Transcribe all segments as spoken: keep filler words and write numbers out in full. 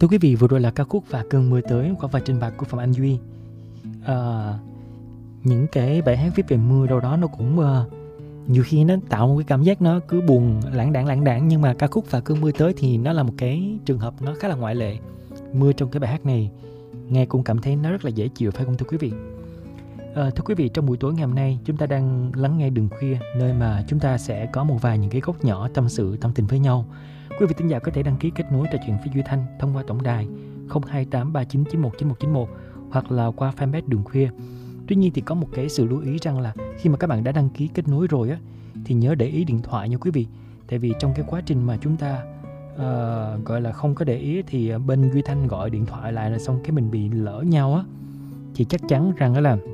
Thưa quý vị, vừa rồi là ca khúc Và Cơn Mưa Tới qua vai trình bày của Phạm Anh Duy. À, những cái bài hát viết về mưa đâu đó nó cũng uh, nhiều khi nó tạo một cái cảm giác nó cứ buồn lãng đãng lãng đãng, nhưng mà ca khúc Và Cơn Mưa Tới thì nó là một cái trường hợp nó khá là ngoại lệ. Mưa trong cái bài hát này nghe cũng cảm thấy nó rất là dễ chịu, phải không thưa quý vị? À, thưa quý vị, trong buổi tối ngày hôm nay chúng ta đang lắng nghe Đường Khuya, nơi mà chúng ta sẽ có một vài những cái góc nhỏ tâm sự tâm tình với nhau. Quý vị thính giả có thể đăng ký kết nối trò chuyện với Duy Thanh thông qua tổng đài không hai tám ba chín chín một chín một chín một hoặc là qua fanpage Đường Khuya. Tuy nhiên thì có một cái sự lưu ý rằng là khi mà các bạn đã đăng ký kết nối rồi á, thì nhớ để ý điện thoại nha quý vị. Tại vì trong cái quá trình mà chúng ta uh, gọi là không có để ý thì bên Duy Thanh gọi điện thoại lại là xong cái mình bị lỡ nhau á, thì chắc chắn rằng đó là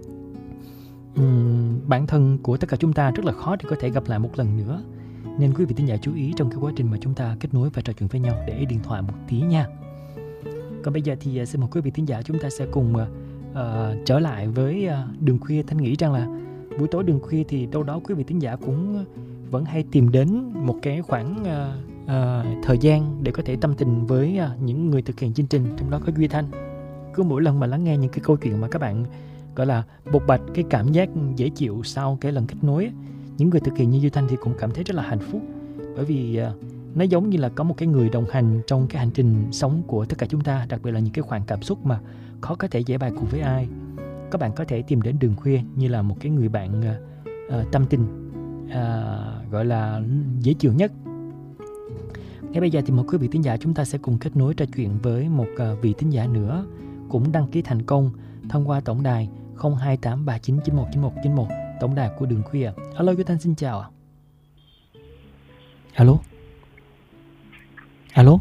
um, bản thân của tất cả chúng ta rất là khó để có thể gặp lại một lần nữa. Nên quý vị thính giả chú ý trong cái quá trình mà chúng ta kết nối và trò chuyện với nhau để ý điện thoại một tí nha. Còn bây giờ thì xin mời quý vị thính giả chúng ta sẽ cùng uh, trở lại với uh, Đường Khuya. Thanh nghĩ rằng là buổi tối Đường Khuya thì đâu đó quý vị thính giả cũng vẫn hay tìm đến một cái khoảng uh, uh, thời gian để có thể tâm tình với uh, những người thực hiện chương trình, trong đó có Duy Thanh. Cứ mỗi lần mà lắng nghe những cái câu chuyện mà các bạn gọi là bộc bạch cái cảm giác dễ chịu sau cái lần kết nối, những người thực hiện như Duy Thanh thì cũng cảm thấy rất là hạnh phúc, bởi vì uh, nó giống như là có một cái người đồng hành trong cái hành trình sống của tất cả chúng ta, đặc biệt là những cái khoảng cảm xúc mà khó có thể giải bày cùng với ai. Các bạn có thể tìm đến Đường Khuya như là một cái người bạn uh, uh, tâm tình uh, gọi là dễ chịu nhất. Ngay bây giờ thì mời quý vị thính giả chúng ta sẽ cùng kết nối trò chuyện với một uh, vị thính giả nữa cũng đăng ký thành công thông qua tổng đài không hai tám ba chín chín một chín một chín một, tổng đài của Đường Khuya. Alo Duy Thanh, xin chào ạ. Alo. Alo.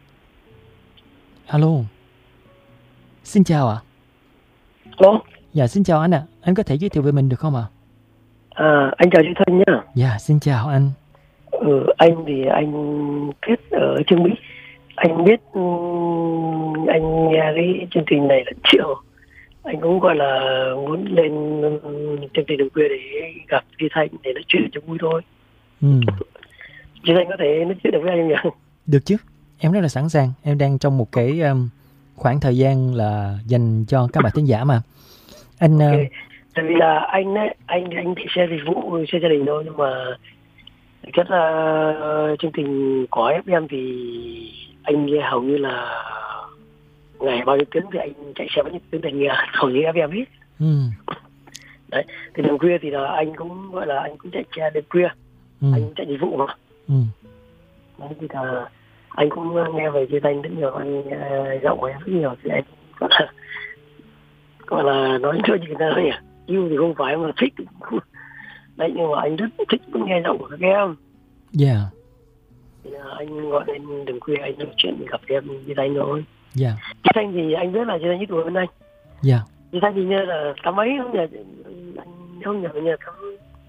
Alo. Xin chào ạ. Alo. Dạ xin chào anh ạ. À. Anh có thể giới thiệu về mình được không ạ? À? À, anh chào Duy Thanh nhá. Dạ xin chào anh. Ừ, anh thì anh viết ở Trương Mỹ. Anh biết anh nghe cái chương trình này là chiều. Anh cũng gọi là muốn lên chương trình Đường Khuya để gặp Duy Thanh để nói chuyện cho vui thôi. Ừ. Duy Thanh có thể nói chuyện được với anh không nhỉ? Được chứ. Em rất là sẵn sàng. Em đang trong một cái um, khoảng thời gian là dành cho các bạn thính giả mà. Anh okay. uh... Tại vì là anh ấy, anh anh thì xe dịch vụ, xe gia đình thôi, nhưng mà rất là uh, chương trình của ép em thì anh nghe hầu như là ngày bao nhiêu tiếng thì anh chạy xe bao nhiêu tiếng thì nghe hầu như ép em hết. Ừ. Đấy, thì Đường Khuya thì là anh cũng gọi là anh cũng chạy xe đêm khuya. Ừ. Anh chạy dịch vụ mà. Ừ. Đấy, thì là anh cũng nghe về Duy Thanh rất nhiều, anh uh, giọng của em rất nhiều, thì anh gọi là gọi là nói cho như thế nào nhỉ, yêu thì không phải mà thích đấy, nhưng mà anh rất thích nghe giọng của các em. Dạ. Yeah. Thì uh, anh gọi lên Đường Khuya anh nói chuyện gặp em Duy Thanh rồi. Dạ. Yeah. Duy Thanh thì anh biết là Duy Thanh ít tuổi hơn anh. Dạ. Yeah. Duy Thanh thì như là tám mấy không nhờ, anh không nhờ nhờ tám,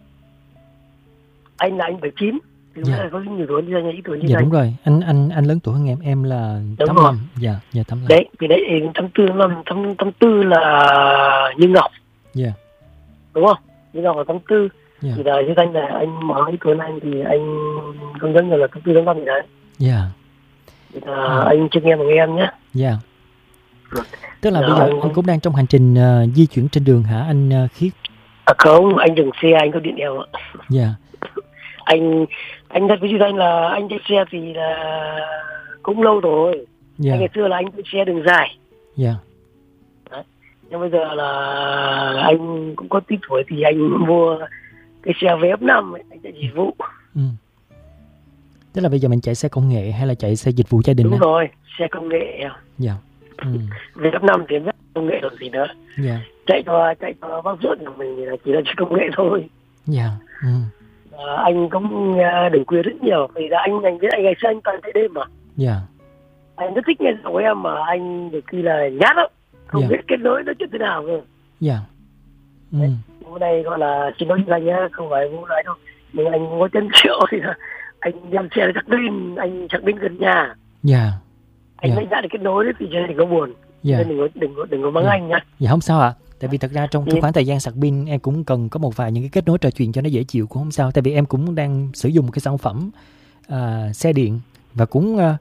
anh là anh bảy chín. Thì đúng, yeah. là có nhiều tuổi như ít tuổi như dạ anh. Đúng rồi, anh anh anh lớn tuổi hơn em, em là tám mươi lăm. Dạ, dạ tám mươi lăm. Đấy, thì đấy tám tư năm, tám tám tư là Như Ngọc. Dạ. Yeah. Đúng không? Như Ngọc là tám tư. Yeah. Thì là Duy Thanh là anh mở ít tuổi anh thì anh không nhớ là tám tư tám năm gì đấy. Dạ. Thì là à. anh chưa nghe mà nghe em nhé. Dạ. Tức là, là bây giờ anh... anh cũng đang trong hành trình uh, di chuyển trên đường hả anh uh, Khiết? À không, anh dừng xe, anh có điện đèo ạ. Dạ. Anh anh thật với Duy Thanh là anh chạy xe thì là cũng lâu rồi. Yeah. Anh ngày xưa là anh chạy xe đường dài. Dạ. Yeah. Nhưng bây giờ là anh cũng có tí tuổi thì anh mua cái xe vê ép năm ấy, anh chạy dịch vụ. Ừ. Tức là bây giờ mình chạy xe công nghệ hay là chạy xe dịch vụ gia đình? Đúng á? Rồi, xe công nghệ. Dạ. Ừ. vê ép năm thì em biết công nghệ làm gì nữa. Dạ. Chạy cho chạy cho bác ruột của mình là chỉ là xe công nghệ thôi. Dạ. Ừ. À, anh cũng uh, Đường Khuya rất nhiều vì là anh anh biết anh ngày xưa anh toàn chạy đêm mà. Dạ. Yeah. Anh rất thích nghe giọng của em mà anh được khi là nhát lắm, không yeah. biết kết nối nói chuyện thế nào cơ. Dạ. Yeah. Ừ. Hôm nay gọi là xin lỗi anh nhá, không phải vô lại đâu, nhưng anh có chân triệu thì là anh đem xe Trạc Đinh, anh Trạc Đinh gần nhà. Dạ. Yeah. Anh yeah. lãnh đạo để kết nối đấy thì cho nên đừng có buồn. Dạ. Yeah. Đừng có đừng có đừng có mắng yeah. anh nhá. Dạ không sao ạ. À. Tại vì thật ra trong cái khoảng thời gian sạc pin em cũng cần có một vài những cái kết nối trò chuyện cho nó dễ chịu cũng không sao. Tại vì em cũng đang sử dụng một cái sản phẩm uh, xe điện và cũng uh,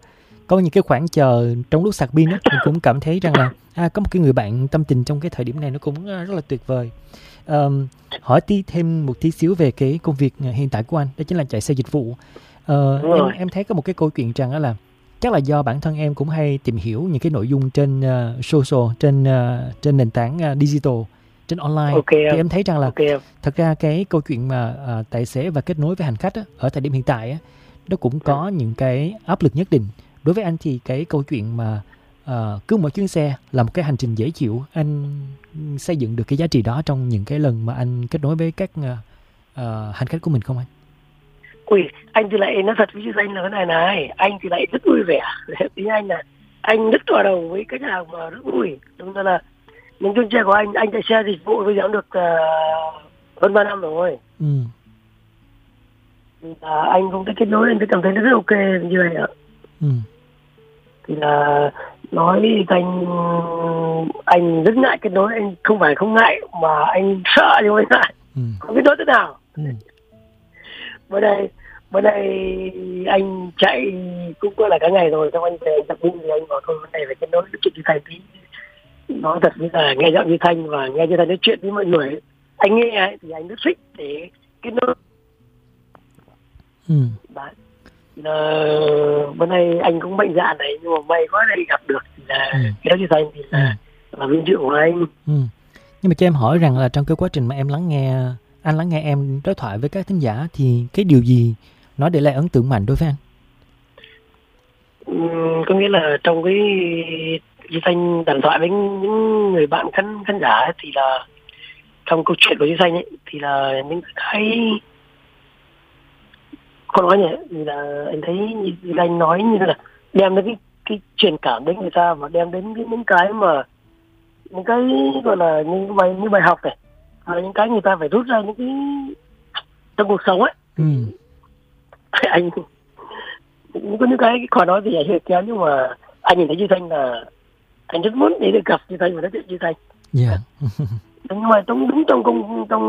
có những cái khoảng chờ trong lúc sạc pin á, mình cũng cảm thấy rằng là à, có một cái người bạn tâm tình trong cái thời điểm này nó cũng rất là tuyệt vời. Um, hỏi tí thêm một tí xíu về cái công việc hiện tại của anh, đó chính là chạy xe dịch vụ. Uh, em em thấy có một cái câu chuyện rằng đó là chắc là do bản thân em cũng hay tìm hiểu những cái nội dung trên uh, social, trên uh, trên nền tảng uh, digital, trên online. Okay, thì em thấy rằng là okay. thật ra cái câu chuyện mà uh, tài xế và kết nối với hành khách á, ở thời điểm hiện tại á, nó cũng có những cái áp lực nhất định. Đối với anh thì cái câu chuyện mà uh, cứ mỗi chuyến xe là một cái hành trình dễ chịu, anh xây dựng được cái giá trị đó trong những cái lần mà anh kết nối với các uh, uh, hành khách của mình không anh? Ui, anh thì lại nói thật với anh là cái này này, anh thì lại rất vui vẻ. Ý anh là anh rất hòa đồng với khách hàng mà rất vui. Đúng ra là những chuyến xe của anh, anh chạy xe dịch vụ bây giờ cũng được uh, hơn ba năm rồi. Ừ. Thì là anh cũng thấy kết nối, anh thấy cảm thấy nó rất ok như vậy ạ. Ừ. Thì là nói anh anh rất ngại kết nối, anh không phải không ngại mà anh sợ nhưng mà anh ngại. Ừ. Không biết nói thế nào. Ừ. Bữa đây bữa đây anh chạy cũng có là cả ngày rồi, xong anh về anh tập binh thì anh bảo thôi vấn đề phải kết nối nói chuyện với Thanh tí, nói thật với là nghe giọng như Thanh và nghe như Thanh nói chuyện với mọi người, anh nghe thì anh rất thích để kết nối. Ừ. Đấy. Là bữa nay anh cũng mạnh dạn này, nhưng mà may quá đây gặp được thì là ừ. Cái đó như Thanh thì là ừ. là vinh dự của anh. Ừ. Nhưng mà cho em hỏi rằng là trong cái quá trình mà em lắng nghe anh lắng nghe em đối thoại với các thính giả thì cái điều gì nó để lại ấn tượng mạnh đối với anh? Uhm, có nghĩa là trong cái Duy Thanh đàm thoại với những người bạn khán khán giả ấy, thì là trong câu chuyện của Duy Thanh ấy thì là những cái con nói nhỉ, thì là anh thấy Duy Thanh nói như là đem đến cái cái truyền cảm đến người ta và đem đến những cái mà những cái gọi là những bài như bài học này, à, những cái người ta phải rút ra những cái trong cuộc sống ấy. Ừ. Anh có những cái khỏi nói thì ảnh hưởng kéo, nhưng mà anh nhìn thấy Duy Thanh là anh rất muốn để được gặp Duy Thanh và nói chuyện Duy Thanh. Dạ. Yeah. Nhưng mà trong đúng trong công trong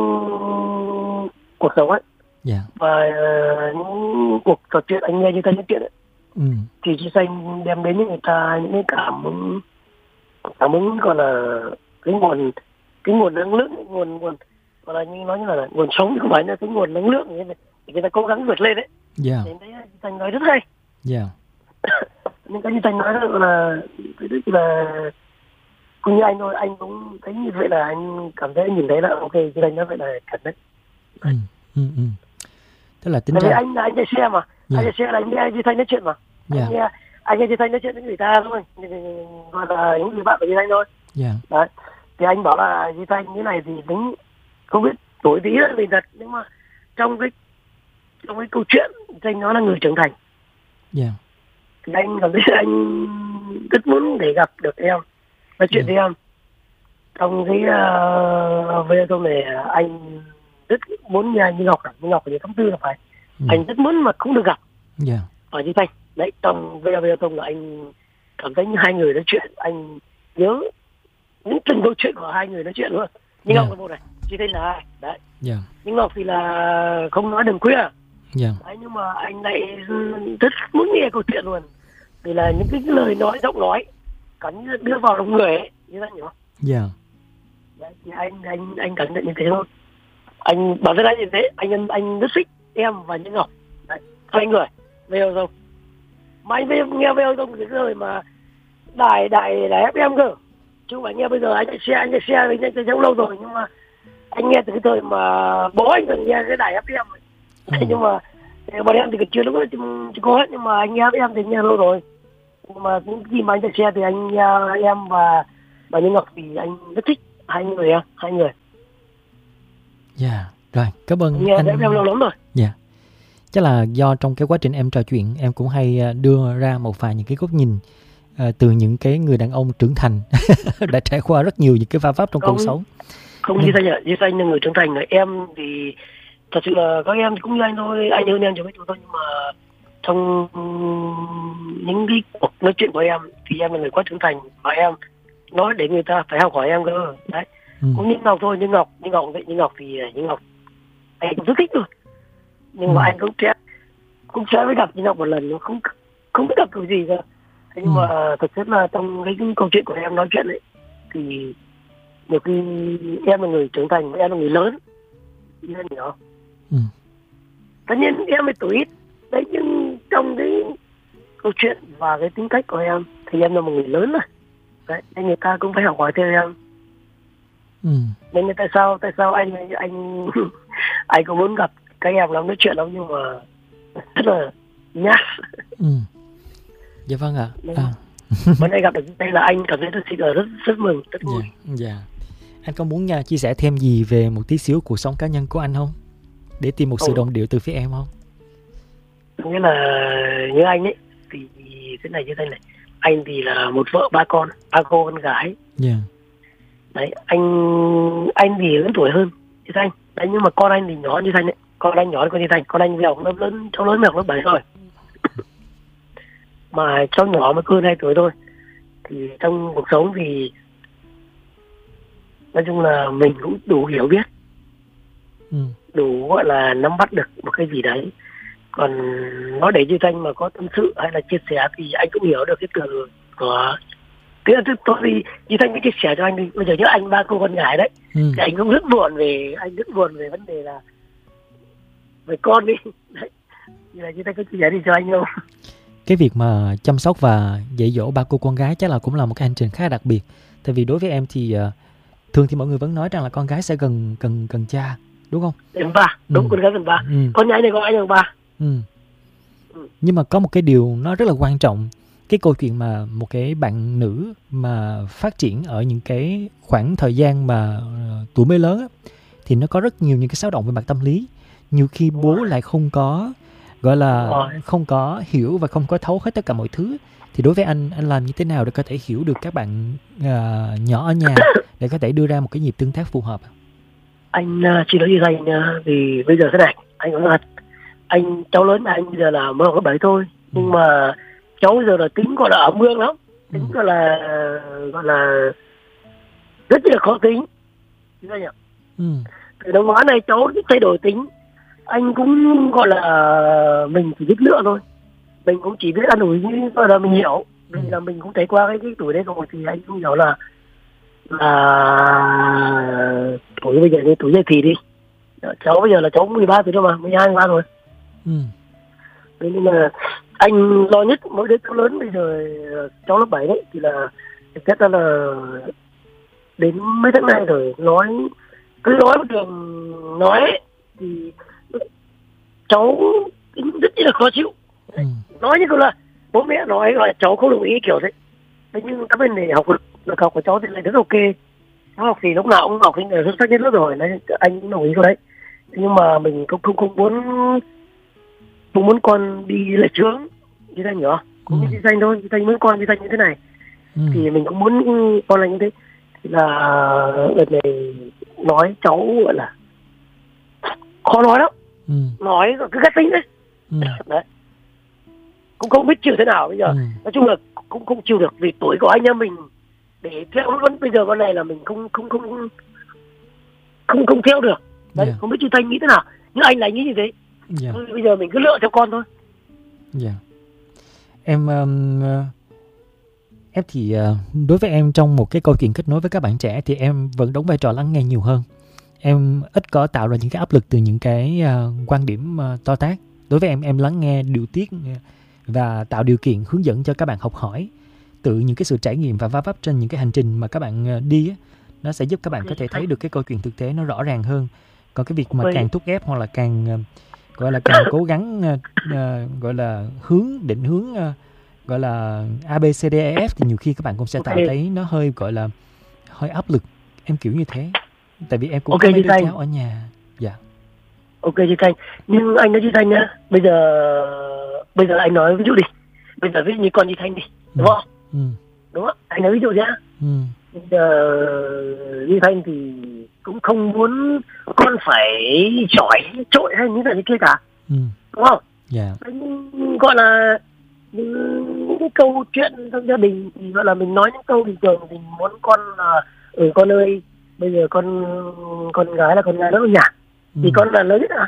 cuộc sống ấy. Dạ. Yeah. Và uh, những cuộc trò chuyện anh nghe Duy Thanh nói chuyện ấy. Ừ. Thì Duy Thanh đem đến cho người ta những cái cảm hứng cảm hứng gọi là cái nguồn cái nguồn năng lượng, nguồn nguồn gọi là như nói như là nguồn sống, không phải là cái nguồn năng lượng như này để người ta cố gắng vượt lên đấy. Dạ. Yeah. Đến đấy Thanh nói rất hay. Dạ. Yeah. Nhưng cái như Thanh nói là cái đức là cũng như anh thôi, anh cũng thấy như vậy là anh cảm thấy nhìn thấy là ok, như Thanh nói vậy là thật đấy. Ừ. Ừ. Ừ. Tức là tính ra ra anh là anh chạy xe mà. Yeah. Anh chạy xe là anh nghe Duy Thanh nói chuyện mà. Yeah. Anh nghe anh nghe Duy Thanh nói chuyện với người ta thôi, gọi là những người bạn của Duy Thanh thôi. Yeah. Đấy. Thì anh bảo là Duy Thanh như này thì đúng không biết tuổi tí là mình thật, nhưng mà trong cái trong cái câu chuyện Thanh nó là người trưởng thành. Yeah. Thì anh cảm thấy anh rất muốn để gặp được em, nói chuyện yeah. với em. Trong cái uh, video này anh rất muốn nghe như Ngọc, như Ngọc ở tháng tư là phải. Ừ. Anh rất muốn mà không được gặp. Yeah. Ở Duy Thanh. Đấy, trong video video là anh cảm thấy như hai người nói chuyện, anh nhớ những từng câu chuyện của hai người nói chuyện luôn. Như yeah. Ngọc là một này, Duy Thanh là hai. Đấy. Yeah. Nhưng Ngọc thì là không nói đừng khuya. Yeah. Đấy, nhưng mà anh lại rất muốn nghe câu chuyện luôn. Vì là những cái lời nói, giọng nói cắn đưa vào lòng người ấy, như thế hiểu không? Yeah. Đấy, thì anh anh anh cảm nhận như thế thôi. Anh bảo với anh như thế, anh anh rất thích em và những Ngọc. Đấy, hai người về rồi. Mà anh về, nghe về không cái lời mà đài đài đài ép em cơ. Chứ không phải nghe bây giờ anh chạy xe, anh chạy xe anh chạy xe lâu rồi, nhưng mà anh nghe từ cái thời mà bố anh còn nghe cái đài ép em. Ừ. Nhưng mà bọn em thì chưa lúc đó chưa có hết, nhưng mà anh nghe ép em thì nghe lâu rồi. Nhưng mà khi mà anh chạy xe thì anh nghe em và và những Ngọc thì anh rất thích hai người em, hai người. Dạ, yeah. Rồi, cảm ơn nghe anh. Nghe em lâu lắm rồi. Dạ. Yeah. Chắc là do trong cái quá trình em trò chuyện, em cũng hay đưa ra một vài những cái góc nhìn uh, từ những cái người đàn ông trưởng thành đã trải qua rất nhiều những cái va vấp trong không, cuộc sống. Không như Thanh ạ, như Thanh là người trưởng thành rồi. Em thì thật sự là các em cũng như anh thôi, anh hơn em chỉ biết thôi, nhưng mà trong những cái cuộc nói chuyện của em thì em là người quá trưởng thành, và em nói để người ta phải học hỏi em cơ. Đấy. Ừ. Cũng như Ngọc thôi, như Ngọc, như Ngọc vậy, như Ngọc thì như Ngọc anh cũng rất thích luôn. Nhưng ừ. mà anh cũng sẽ cũng sẽ mới gặp như Ngọc một lần, nó không không biết gặp kiểu gì cơ. Thế nhưng Ừ. mà thực chất là trong cái, cái câu chuyện của em nói chuyện ấy thì nhiều khi em là người trưởng thành, em là người lớn, em hiểu không? Ừ. Tất nhiên em mới tuổi ít đấy, nhưng trong cái câu chuyện và cái tính cách của em thì em là một người lớn rồi đấy, nên người ta cũng phải học hỏi theo em. Ừ. Nên là tại sao tại sao anh anh anh cũng muốn gặp các em lắm, nói chuyện lắm, nhưng mà rất là nhát. Ừ. Dạ vâng ạ. Nên À. bữa nay gặp được đây là anh cảm thấy thật sự là rất rất mừng, rất vui. Dạ. Dạ. Anh có muốn nha chia sẻ thêm gì về một tí xíu cuộc sống cá nhân của anh không? Để tìm một sự Không. đồng điệu từ phía em không? Nghĩa là như anh ấy thì thế này như thế này, anh thì là một vợ ba con, ba cô con gái. Dạ. Đấy, anh anh thì lớn tuổi hơn như Thanh. Đấy, nhưng mà con anh thì nhỏ như Thanh đấy. Con anh nhỏ hơn con như Thanh. Con anh bây giờ cũng lớp lớn, cháu lớn mới học lớp bảy rồi. Mà cháu nhỏ mới hơn hai tuổi thôi. Thì trong cuộc sống thì nói chung là mình cũng đủ hiểu biết, Ừ. đủ gọi là nắm bắt được một cái gì đấy. Còn nói để như Thanh mà có tâm sự hay là chia sẻ thì anh cũng hiểu được cái từ của. Thế là tôi thì như Thanh cứ chia sẻ cho anh đi. Bây giờ nhớ anh ba cô con gái đấy, Ừ. thì anh cũng rất buồn về anh rất buồn về vấn đề là về con đi đấy. Như là như Thanh có chia sẻ đi cho anh không? Cái việc mà chăm sóc và dạy dỗ ba cô con gái chắc là cũng là một cái hành trình khá đặc biệt. Tại vì đối với em thì uh, thường thì mọi người vẫn nói rằng là con gái sẽ gần gần gần cha, đúng không? Gần ba, đúng. Ừ. Con gái gần ba. Ừ. Con gái này con anh gần ba. Ừ. Ừ. Nhưng mà có một cái điều nó rất là quan trọng, cái câu chuyện mà một cái bạn nữ mà phát triển ở những cái khoảng thời gian mà uh, tuổi mới lớn á, thì nó có rất nhiều những cái xáo động về mặt tâm lý. Nhiều khi bố lại không có gọi là không có hiểu và không có thấu hết tất cả mọi thứ. Thì đối với anh, anh làm như thế nào để có thể hiểu được các bạn uh, nhỏ ở nhà để có thể đưa ra một cái nhịp tương tác phù hợp? Anh uh, chỉ nói như Thanh uh, vì bây giờ thế này, anh nói thật, anh cháu lớn là anh bây giờ là mới học lớp bảy thôi, nhưng ừ. mà cháu bây giờ là tính gọi là ở mương lắm, tính ừ. gọi là gọi là rất là khó tính, như vậy nhỉ? Ừ. Từ năm ngoái này cháu thay đổi tính, anh cũng gọi là mình chỉ biết lựa thôi, mình cũng chỉ biết ăn ủi như gọi là mình hiểu, vì ừ. là mình cũng thấy qua cái, cái tuổi đấy rồi thì anh cũng hiểu là là tuổi bây giờ như tuổi dậy thì đi, cháu bây giờ là cháu mười ba tuổi thôi mà, mười hai mười ba rồi. Ừ. Nên là anh lo nhất mỗi đứa cháu lớn bây giờ cháu lớp bảy đấy thì là thực chất là đến mấy tháng nay rồi nói cứ nói một đường nói ấy, thì cháu rất là khó chịu. Ừ. Nói như câu là bố mẹ nói là cháu không đồng ý kiểu đấy. Thế nhưng các bên này học lực học của cháu thì lại rất ok. Cháu học thì lúc nào cũng học sinh xuất sắc nhất lớp rồi, đấy, anh cũng đồng ý câu đấy. Nhưng mà mình không không không muốn không muốn con đi lệch hướng như Thanh nhỏ, cũng ừ. như Thanh thôi, Thanh muốn con như Thanh như thế này, ừ. thì mình cũng muốn con là như thế. Thì là lần này nói cháu gọi là khó nói lắm, ừ. nói rồi cứ ghét tính đấy. Ừ. Đấy, cũng không biết chịu thế nào bây giờ. Ừ. Nói chung là cũng không chịu được vì tuổi của anh em mình để theo vẫn bây giờ con này là mình không không không không không, không theo được. Đấy, yeah. Không biết chú Thanh nghĩ thế nào, nhưng anh lại nghĩ như thế. Yeah. Thôi, bây giờ mình cứ lựa theo con thôi. Dạ. Yeah. Em um, em thì uh, đối với em trong một cái câu chuyện kết nối với các bạn trẻ thì em vẫn đóng vai trò lắng nghe nhiều hơn. Em ít có tạo ra những cái áp lực từ những cái uh, quan điểm uh, to tát. Đối với em, em lắng nghe, điều tiết và tạo điều kiện hướng dẫn cho các bạn học hỏi từ những cái sự trải nghiệm và va vấp trên những cái hành trình mà các bạn uh, đi á, nó sẽ giúp các bạn có thể thấy được cái câu chuyện thực tế nó rõ ràng hơn. Còn cái việc mà càng thúc ép hoặc là càng uh, gọi là càng cố gắng uh, uh, gọi là hướng định hướng uh, gọi là A B C D E F thì nhiều khi các bạn cũng sẽ tạo thấy nó hơi gọi là hơi áp lực, em kiểu như thế. Tại vì em cũng okay, có mấy đứa cháu ở nhà. Dạ. Ok chị Thanh, nhưng anh nói chị Thanh nhá, bây giờ bây giờ anh nói ví dụ đi, bây giờ ví dụ như con chị Thanh đi, đúng không? Ừ. Đúng không? Anh nói ví dụ nhá. Ừ. Bây giờ như Thanh thì cũng không muốn con phải giỏi trội hay như thế này kia cả, ừ. đúng không? Dạ. Anh gọi là những cái câu chuyện trong gia đình thì gọi là mình nói những câu bình thường thì muốn con là ừ con ơi bây giờ con con gái là con gái lớn nhà, ừ. thì con là lớn nhất à,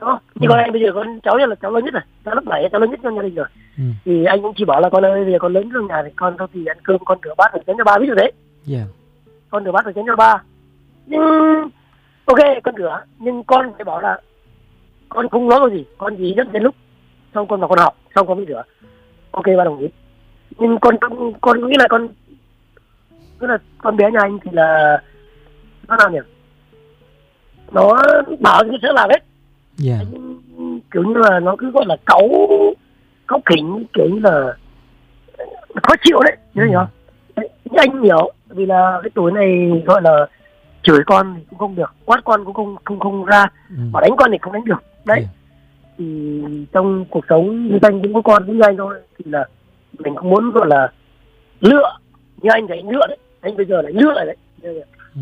đó. Thì Ừ. con anh bây giờ con cháu là cháu lớn nhất rồi, cháu lớp bảy, cháu lớn nhất trong gia đình rồi. Ừ. Thì anh cũng chỉ bảo là con ơi, bây giờ con lớn trong nhà thì con thôi thì ăn cơm con rửa bát rồi chén cho ba, ví dụ thế. Yeah. Con rửa bát rồi chén cho ba. Nhưng ok con rửa, nhưng con phải bảo là con không nói cái gì, con chỉ dẫn đến lúc xong con vào con học, xong con mới rửa. Ok ba đồng ý. Nhưng con con, con nghĩ là con tức là con bé nhà anh thì là nó nào nhỉ, nó bảo thì sẽ làm hết. Yeah. Nhưng kiểu như là nó cứ gọi là cáu cáu kỉnh, kiểu như là khó chịu đấy, nhớ Ừ. không? Nhưng anh hiểu vì là cái tuổi này gọi là chửi con thì cũng không được, quát con cũng không không không ra, Ừ. mà đánh con thì không đánh được đấy. Yeah. Thì trong cuộc sống như anh cũng có con cũng như anh thôi, thì là mình cũng muốn gọi là lựa, như anh thì anh lựa đấy, anh bây giờ lại lựa lại đấy. Ừ.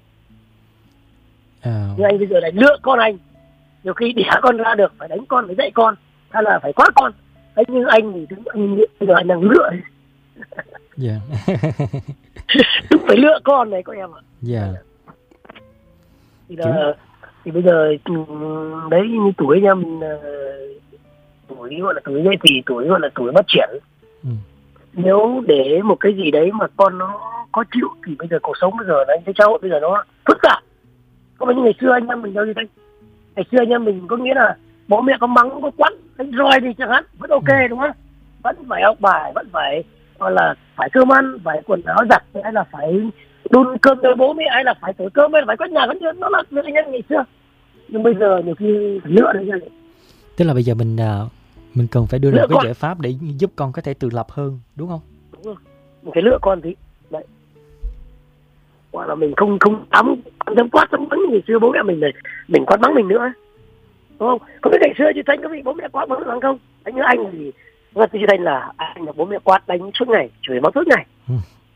À. Như anh bây giờ lại lựa con anh, nhiều khi đẻ con ra được phải đánh con, phải dạy con, hay là phải quát con. Thế nhưng anh thì đứng anh bây giờ anh đang lựa. Yeah. Đúng phải lựa con này các em ạ. Yeah. Thì là thì bây giờ đấy như tuổi nha mình, tuổi gọi là tuổi dậy thì, tuổi gọi là tuổi phát triển. Ừ. Nếu để một cái gì đấy mà con nó khó chịu thì bây giờ cuộc sống bây giờ là anh thấy cháu bây giờ nó phức tạp. Không phải như ngày xưa anh em mình đâu như thế. Ngày xưa anh em mình có nghĩa là bố mẹ có mắng có quát đánh roi thì chẳng hạn vẫn ok, ừ. đúng không? Vẫn phải học bài, vẫn phải gọi là phải cơm ăn, phải quần áo giặt, hay là phải đun cơm cho bố mẹ, hay là phải tổ cơm, hay là phải quét nhà, vẫn nó là người anh em ngày xưa. Nhưng bây giờ nhiều khi phải lựa đấy nha. Tức là bây giờ mình mình cần phải đưa ra lựa một cái con. giải pháp để giúp con có thể tự lập hơn, đúng không? Đúng rồi. Mình phải lựa con tí. Đấy. Hoặc là mình không không dám dám quát dám mắng ngày xưa bố mẹ mình này, mình quát mắng mình nữa. Đúng không? Không biết ngày xưa chị Thanh có bị bố mẹ quát mắng lắm không? Anh như anh thì nghe chị Thanh là anh là bố mẹ quát đánh suốt ngày, chửi mắng suốt ngày. Ừ.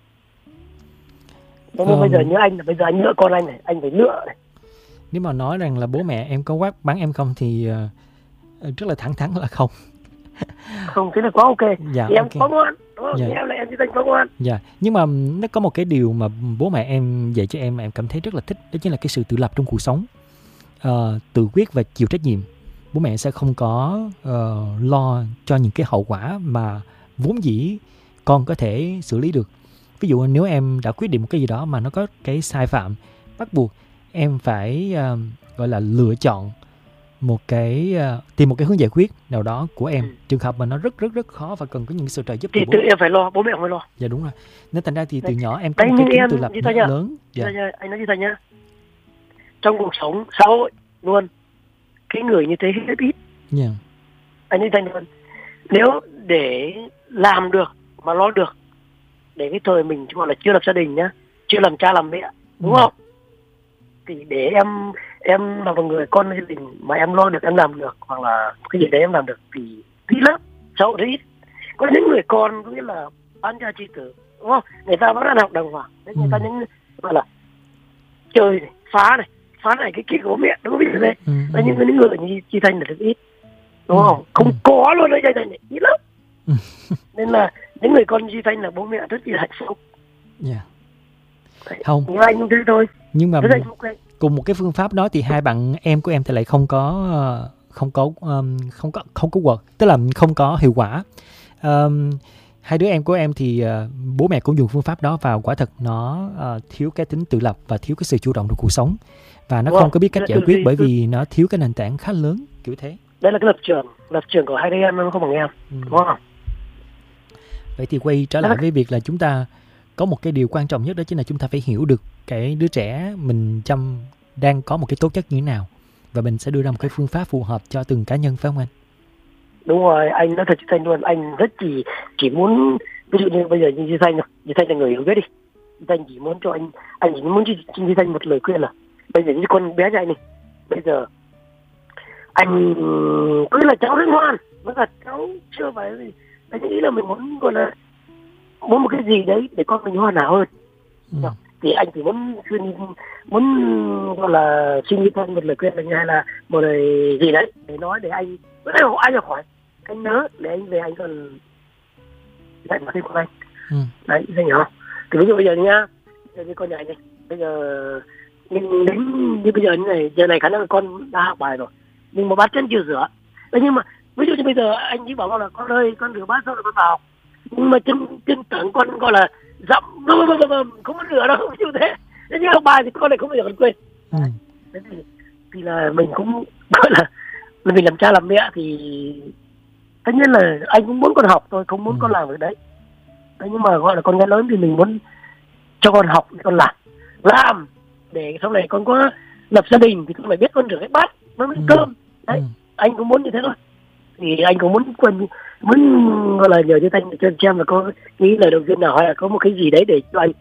Nên um, bây giờ như anh là bây giờ anh lựa con anh này, anh phải lựa này. Nếu mà nói rằng là bố mẹ em có quát mắng em không thì uh, rất là thẳng thắn là không. Không, thế là quá ok. Dạ, thì em okay. có ngoan, đúng không? Dạ. Thì em là em chị Thanh có ngoan. Dạ, nhưng mà nó có một cái điều mà bố mẹ em dạy cho em mà em cảm thấy rất là thích, đó chính là cái sự tự lập trong cuộc sống. Uh, tự quyết và chịu trách nhiệm. Bố mẹ sẽ không có uh, lo cho những cái hậu quả mà vốn dĩ con có thể xử lý được. Ví dụ nếu em đã quyết định một cái gì đó mà nó có cái sai phạm, bắt buộc em phải uh, gọi là lựa chọn một cái uh, tìm một cái hướng giải quyết nào đó của em. Ừ. Trường hợp mà nó rất rất rất khó và cần có những sự trợ giúp thì từ bố. Thì tự em phải lo, bố mẹ không phải lo. Dạ đúng rồi. Nên thành ra thì từ Đấy. nhỏ em có Đấy, một cái tính em, tự lập rất lớn. Dạ. Anh nói như thế nhá. Trong cuộc sống xã hội luôn, cái người như thế rất ít. Yeah. Anh nói thành luôn. Nếu để làm được mà lo được, để cái thời mình gọi là chưa lập gia đình nhá, chưa làm cha làm mẹ, đúng ừ. không? Thì để em em là một người con gia đình mà em lo được, em làm được, hoặc là cái gì đấy em làm được thì ít lắm, xã hội rất ít. Có những người con có nghĩa là bán cha chi tử, đúng không? Người ta vẫn đang học đàng hoàng, đấy, người ừ. ta những gọi là chơi này, phá này, phá này cái kia của mẹ, đúng không? Biết đấy. Ừ. Ừ. Nhưng những người như Chi Thanh là rất ít, đúng không? Ừ. Không ừ. có luôn đấy, Chi Thanh này ít lắm. Ừ. Nên là những người con Chi Thanh là bố mẹ rất là hạnh phúc. Dạ. Không. Nhưng anh cũng thế thôi. Nhưng mà cùng một cái phương pháp đó thì hai bạn em của em thì lại không có không có um, không có không có work, tức là không có hiệu quả. Um, hai đứa em của em thì uh, bố mẹ cũng dùng phương pháp đó và quả thật nó uh, thiếu cái tính tự lập và thiếu cái sự chủ động trong cuộc sống, và nó wow. không có biết cách giải quyết bởi vì nó thiếu cái nền tảng khá lớn kiểu thế. Đây là cái lập trường lập trường của hai đứa em, nó không bằng em, ừ. đúng không? Vậy thì quay trở lại với việc là chúng ta có một cái điều quan trọng nhất, đó chính là chúng ta phải hiểu được cái đứa trẻ mình chăm đang có một cái tố chất như thế nào, và mình sẽ đưa ra một cái phương pháp phù hợp cho từng cá nhân, phải không anh? Đúng rồi, anh nói thật Chị Thanh luôn, anh rất chỉ chỉ muốn, ví dụ như bây giờ như Chị Thanh rồi, Chị Thanh là người hiểu biết đi, Chị Thanh chỉ muốn cho anh, anh chỉ muốn cho Chị Thanh một lời khuyên là bây giờ như con bé này này, bây giờ anh cứ là cháu rất ngoan, với cả cháu chưa phải, anh nghĩ là mình muốn gọi là muốn một cái gì đấy để con mình hoàn hảo hơn. Ừ. Thì anh chỉ muốn muốn gọi là suy nghĩ thêm một lời khuyên là như hay là một lời gì đấy để nói để anh anh anh hỏi anh nhớ để anh về anh còn dạy mà thêm con anh. Ừ. Đấy, anh hiểu không? Thì ví dụ bây giờ nhá, như con nhà anh này, bây giờ nhưng đến như bây giờ như này, giờ này khả năng con đã học bài rồi, mình một bát chân chưa rửa. Thế nhưng mà ví dụ như bây giờ anh chỉ bảo con là con ơi con rửa bát xong rồi con vào, nhưng mà chân chân tưởng con gọi là dặm không có rửa đâu, ví dụ thế. Thế nhưng học bài thì con lại không bao giờ con quên. Ừ. Thế thì, thì là mình cũng gọi là, là mình làm cha làm mẹ thì tất nhiên là anh cũng muốn con học thôi, không muốn Ừ. con làm việc đấy. Thế nhưng mà gọi là con gái lớn thì mình muốn cho con học, con làm làm để sau này con có lập gia đình thì con phải biết con rửa cái bát nó mới Ừ. cơm đấy. Ừ. Anh cũng muốn như thế thôi. Thì anh cũng muốn quân muốn gọi là nhờ cho Thanh cho xem là có nghĩ lời động viên nào hay là có một cái gì đấy để cho anh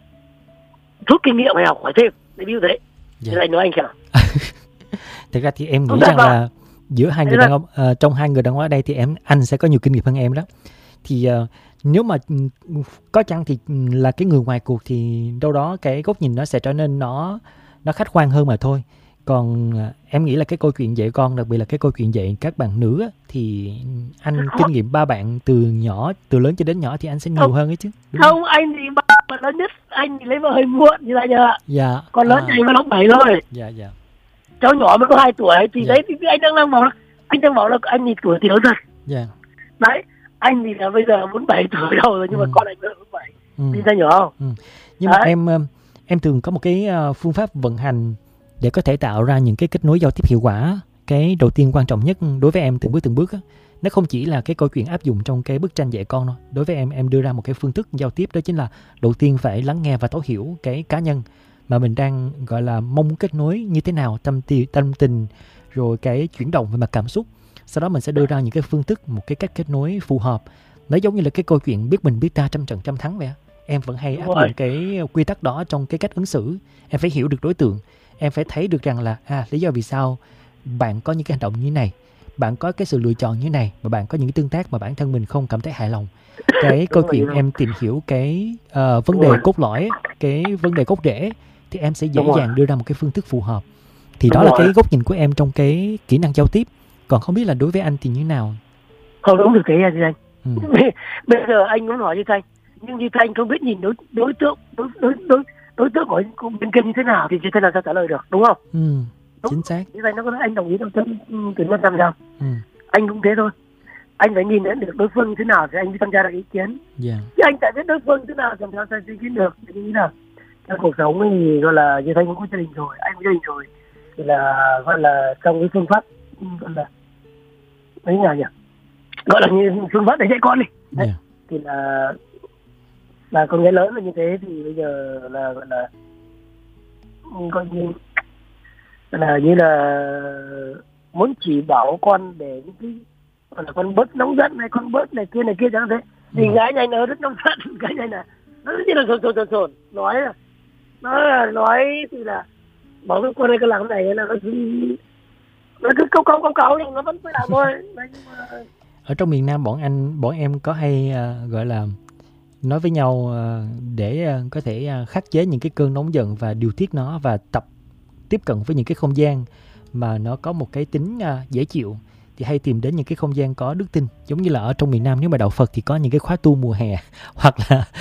rút kinh nghiệm hay học hỏi thêm, để ví dụ thế. Dạ. Thế anh nói anh xem. Thực ra thì em nghĩ Không rằng sao. là giữa hai Thế người là- đàn ông, ờ, trong hai người đàn ông ở đây thì em anh sẽ có nhiều kinh nghiệm hơn em đó. Thì ờ, nếu mà ừ, có chăng thì ừ, là cái người ngoài cuộc thì đâu đó cái góc nhìn nó sẽ trở nên nó nó khách quan hơn mà thôi. Còn ờ, em nghĩ là cái câu chuyện dạy con, đặc biệt là cái câu chuyện dạy các bạn nữ á, thì anh kinh nghiệm ba bạn từ nhỏ, từ lớn cho đến nhỏ thì anh sẽ nhiều Không. hơn ấy chứ. Đúng không? Không, anh thì bạn bạn lớn nhất, anh thì lấy vợ hơi muộn như vậy nhờ. Dạ. Con lớn À, thì anh mới lớp bảy thôi. dạ dạ. Cháu nhỏ mới có hai tuổi thì Dạ. đấy thì anh đang đang bảo là anh đang bảo là anh nhìn tuổi thì lớn rồi. Dạ. Đấy, anh thì là bây giờ muốn bảy tuổi đâu rồi nhưng mà Ừ. con anh mới muốn bảy. Ừ. Đi ra nhỏ không? Nhưng mà Đấy. em ờ, em thường có một cái ờ, phương pháp vận hành để có thể tạo ra những cái kết nối giao tiếp hiệu quả. Cái đầu tiên quan trọng nhất đối với em từng bước từng bước á, nó không chỉ là cái câu chuyện áp dụng trong cái bức tranh dạy con đâu. Đối với em, em đưa ra một cái phương thức giao tiếp, đó chính là đầu tiên phải lắng nghe và thấu hiểu cái cá nhân mà mình đang gọi là mong muốn kết nối như thế nào, tâm ti, tâm tình, rồi cái chuyển động về mặt cảm xúc. Sau đó mình sẽ đưa ra những cái phương thức, một cái cách kết nối phù hợp. Nó giống như là cái câu chuyện biết mình biết ta trăm trận trăm thắng vậy á. Em vẫn hay áp Đúng rồi. dụng cái quy tắc đó trong cái cách ứng xử. Em phải hiểu được đối tượng, em phải thấy được rằng là à, lý do vì sao bạn có những cái hành động như này, bạn có cái sự lựa chọn như này, và bạn có những cái tương tác mà bản thân mình không cảm thấy hài lòng. Cái câu rồi, chuyện đúng em tìm hiểu cái ờ, vấn Đúng đề rồi. cốt lõi, cái vấn đề gốc rễ, thì em sẽ dễ Đúng rồi. dàng đưa ra một cái phương thức phù hợp. Thì Đúng đó là rồi. cái góc nhìn của em trong cái kỹ năng giao tiếp. Còn không biết là đối với anh thì như thế nào? Không đúng được thế à, Duy Thanh. Ừ. Bây giờ anh muốn hỏi Duy Thanh, nhưng Duy Thanh không biết nhìn đối đối tượng đối đối đối, đối tượng của của bên kia như thế nào thì Duy Thanh làm sao trả lời được, đúng không? Ừ, Đúng. chính xác. Duy Thanh nó có nói anh đồng ý trong chân tuyển nhân trăm trăm. Ừ, Anh cũng thế thôi. Anh phải nhìn đến được đối phương như thế nào thì anh mới phân ra được ý kiến. dạ. Chứ anh tại biết đối phương như thế nào làm sao sẽ ý kiến được. Thì nghĩ là trong cuộc sống thì gọi là Duy Thanh cũng có gia đình rồi, anh có gia đình rồi, thì là gọi là trong cái phương pháp gọi là mấy nhà nhỉ, gọi là như phương pháp để dạy con đi. Đấy. Dạ. Thì là là con gái lớn là như thế thì bây giờ là gọi là coi như là như là muốn chỉ bảo con để những cái gọi là con bớt nóng giận này, con bớt này kia này kia chẳng thế. Thì Ừ. gái này nó rất nóng giận, gái này là nó rất là sồn sồn sồn sồn nói là nó là nói thì là bảo với con này cái làm cái này là nó cứ nó cứ câu câu câu câu nhưng nó vẫn phải làm thôi. Đấy, nhưng mà Ở trong miền Nam bọn anh, bọn em có hay à, gọi là nói với nhau à, để à, có thể à, khắc chế những cái cơn nóng giận và điều tiết nó, và tập tiếp cận với những cái không gian mà nó có một cái tính à, dễ chịu, thì hay tìm đến những cái không gian có đức tin. Giống như là ở trong miền Nam, nếu mà đạo Phật thì có những cái khóa tu mùa hè hoặc là